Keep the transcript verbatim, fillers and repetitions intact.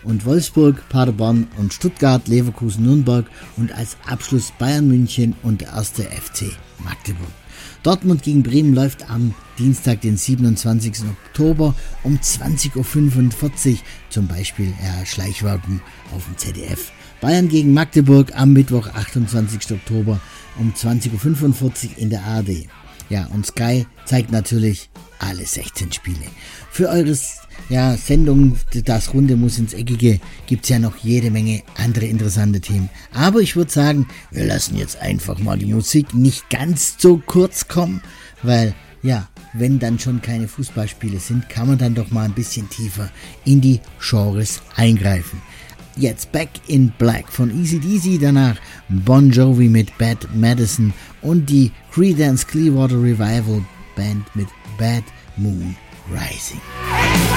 und Wolfsburg, Paderborn und Stuttgart, Leverkusen, Nürnberg und als Abschluss Bayern München und der erste F C Magdeburg. Dortmund gegen Bremen läuft am Dienstag, den siebenundzwanzigsten Oktober um zwanzig Uhr fünfundvierzig, zum Beispiel ja, Schleichwerbung auf dem Z D F. Bayern gegen Magdeburg am Mittwoch, achtundzwanzigsten Oktober um zwanzig Uhr fünfundvierzig in der A R D. Ja, und Sky zeigt natürlich alle sechzehn Spiele. Für eure ja, Sendung, das Runde muss ins Eckige, gibt's ja noch jede Menge andere interessante Themen. Aber ich würde sagen, wir lassen jetzt einfach mal die Musik nicht ganz so kurz kommen, weil, ja, wenn dann schon keine Fußballspiele sind, kann man dann doch mal ein bisschen tiefer in die Genres eingreifen. Jetzt Back in Black von Easy Deasy, danach Bon Jovi mit Bad Medicine und die Creedence Clearwater Revival Band mit Bad Moon Rising.